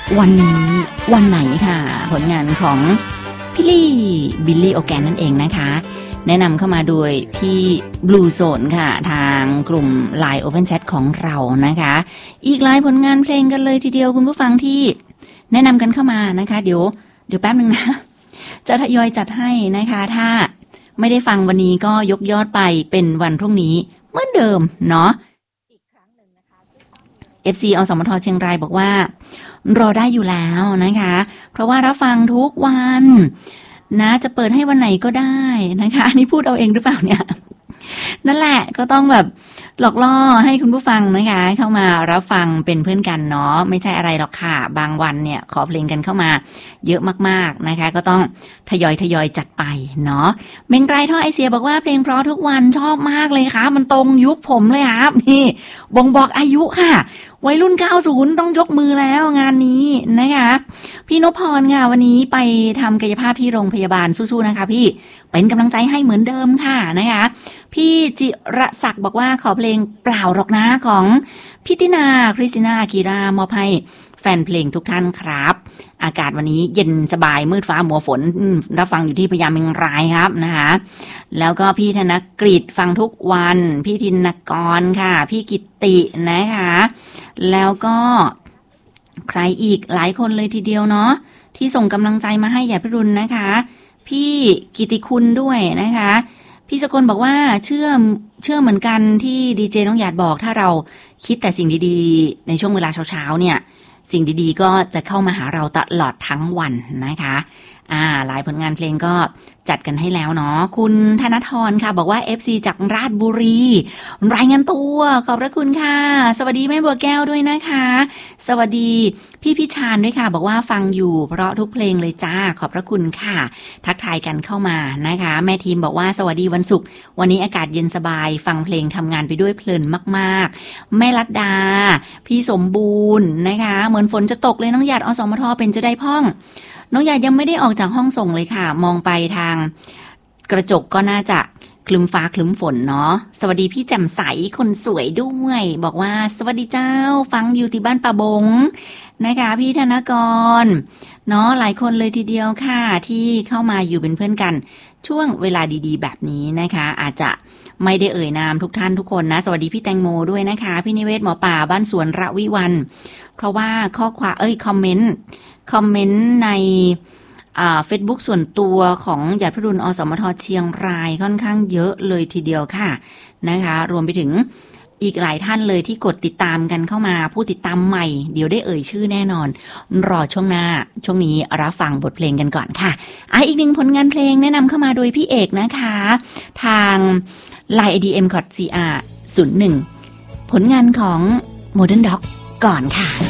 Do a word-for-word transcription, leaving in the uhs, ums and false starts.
วันนี้วันไหนค่ะผลงานของพี่ลี่บิลลี่โอแกนนั่นเองนะคะแนะนำเข้ามาโดยพี่บลูโซนค่ะทางกลุ่ม ไลน์ Open Chat ของเรานะคะอีกหลายผลงานเพลงกันเลยทีเดียวคุณผู้ฟังที่แนะนำกันเข้ามานะคะเดี๋ยวเดี๋ยวแป๊บนึงนะจะทยอยจัดให้นะคะถ้าไม่ได้ฟังวันนี้ก็ยกยอดไปเป็นวันพรุ่งนี้เหมือนเดิมเนาะอีกครั้งหนึ่งนะคะ เอฟ ซี อสมทเชียงรายบอกว่ารอได้อยู่แล้วนะคะเพราะว่ารับฟังทุกวันนะจะเปิดให้วันไหนก็ได้นะคะอันนี้พูดเอาเองหรือเปล่าเนี่ยนั่นแหละก็ต้องแบบหลอกล่อให้คุณผู้ฟังนะคะเข้ามารับฟังเป็นเพื่อนกันเนาะไม่ใช่อะไรหรอกค่ะบางวันเนี่ยขอเพลงกันเข้ามาเยอะมากๆนะคะก็ต้องทยอยทยอยจัดไปเนาะเมงไกรท่อไอเสียบอกว่าเพลงเพราะทุกวันชอบมากเลยครับมันตรงยุคผมเลยครับนี่บ่งบอกอายุค่ะวัยรุ่นเก้าสิบต้องยกมือแล้วงานนี้นะคะพี่นพพรค่ะวันนี้ไปทำกายภาพที่โรงพยาบาลสู้ๆนะคะพี่เป็นกำลังใจให้เหมือนเดิมค่ะนะคะพี่จิรศักดิ์บอกว่าขอเพลงเปล่าหรอกนะของพิตินาคริสตินาอากิรามอบให้แฟนเพลงทุกท่านครับอากาศวันนี้เย็นสบายมืดฟ้ามัวฝนรับฟังอยู่ที่พญาเมงรายครับนะคะแล้วก็พี่ธนกฤษฟังทุกวันพี่ธินกรค่ะพี่กิตตินะคะแล้วก็ใครอีกหลายคนเลยทีเดียวเนาะที่ส่งกำลังใจมาให้หยาดพิรุณนะคะพี่กิติคุณด้วยนะคะพี่สกลบอกว่าเชื่อเชื่อเหมือนกันที่ดีเจน้องหยาดบอกถ้าเราคิดแต่สิ่งดีๆในช่วงเวลาเช้าๆเนี่ยสิ่งดีๆก็จะเข้ามาหาเราตลอดทั้งวันนะคะอ่าหลายผลงานเพลงก็จัดกันให้แล้วเนาะคุณธนทรค่ะบอกว่า เอฟ ซี จากราชบุรีรายงานตัวขอบพระคุณค่ะสวัสดีแม่บัวแก้วด้วยนะคะสวัสดีพี่พิชานด้วยค่ะบอกว่าฟังอยู่เพราะทุกเพลงเลยจ้าขอบพระคุณค่ะทักทายกันเข้ามานะคะแม่ทีมบอกว่าสวัสดีวันศุกร์วันนี้อากาศเย็นสบายฟังเพลงทำงานไปด้วยเพลินมากๆแม่ลัดดาพี่สมบูรณ์นะคะเหมือนฝนจะตกเลยน้องหยาดอสมทเป็นจะได้พ่องน้องหยาดยังไม่ได้ออกจากห้องส่งเลยค่ะมองไปทางกระจกก็น่าจะคลึ้มฟ้าคลึ้มฝนเนาะสวัสดีพี่แจ่มใสคนสวยด้วยบอกว่าสวัสดีเจ้าฟังอยู่ที่บ้านป่าบงนะคะพี่ธนกรเนาะหลายคนเลยทีเดียวค่ะที่เข้ามาอยู่เป็นเพื่อนกันช่วงเวลาดีๆแบบนี้นะคะอาจจะไม่ได้เอ่ยนามทุกท่านทุกคนนะสวัสดีพี่แตงโมด้วยนะคะพี่นิเวศหมอป่าบ้านสวนระวิวันเพราะว่าข้อความเอ้ยคอมเมนต์คอมเมนต์ในอ่า Facebook ส่วนตัวของหยาดพิรุณอสมทเชียงรายค่อนข้างเยอะเลยทีเดียวค่ะนะคะรวมไปถึงอีกหลายท่านเลยที่กดติดตามกันเข้ามาผู้ติดตามใหม่เดี๋ยวได้เอ่ยชื่อแน่นอนรอช่วงหน้าช่วงนี้รับฟังบทเพลงกันก่อนค่ะอ่ะอีกหนึ่งผลงานเพลงแนะนำเข้ามาโดยพี่เอกนะคะทาง ไลน์ ไอ ดี เอ็ม ซี อาร์ ศูนย์หนึ่งผลงานของ Modern Dog ก่อนค่ะ